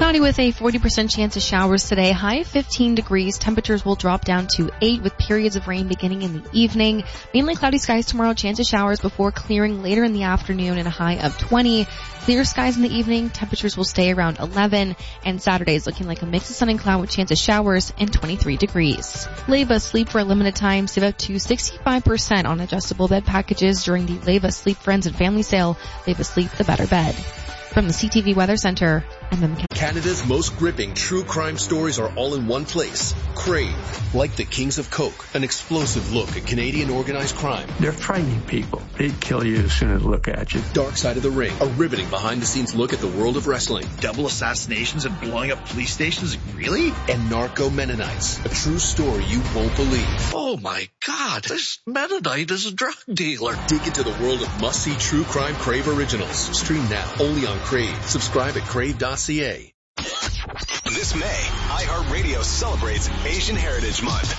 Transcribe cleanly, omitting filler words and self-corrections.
Cloudy with a 40% chance of showers today. High of 15 degrees. Temperatures will drop down to 8 with periods of rain beginning in the evening. Mainly cloudy skies tomorrow. Chance of showers before clearing later in the afternoon and a high of 20. Clear skies in the evening. Temperatures will stay around 11. And Saturday is looking like a mix of sun and cloud with chance of showers and 23 degrees. Leva Sleep for a limited time. Save up to 65% on adjustable bed packages during the Leva Sleep Friends and Family Sale. Leva Sleep, the better bed. From the CTV Weather Center, I'm Em. Canada's most gripping true crime stories are all in one place. Crave. Like the Kings of Coke, an explosive look at Canadian organized crime. They're frightening people. They'd kill you as soon as they look at you. Dark Side of the Ring, a riveting behind-the-scenes look at the world of wrestling. Double assassinations and blowing up police stations? Really? And Narco Mennonites, a true story you won't believe. Oh my God, this Mennonite is a drug dealer. Dig into the world of must-see true crime Crave originals. Stream now, only on Crave. Subscribe at crave.ca. This May, iHeartRadio celebrates Asian Heritage Month.